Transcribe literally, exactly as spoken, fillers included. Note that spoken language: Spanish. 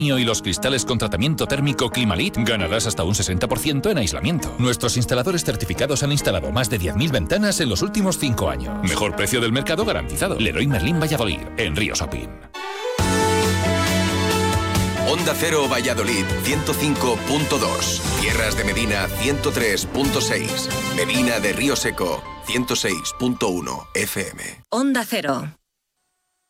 y los cristales con tratamiento térmico Climalit, ganarás hasta un sesenta por ciento en aislamiento. Nuestros instaladores certificados han instalado más de diez mil ventanas en los últimos cinco años. Mejor precio del mercado garantizado. Leroy Merlin Valladolid, en Río Shopping. Onda Cero Valladolid, ciento cinco punto dos. Tierras de Medina, ciento tres punto seis. Medina de Río Seco, ciento seis punto uno F M. Onda Cero.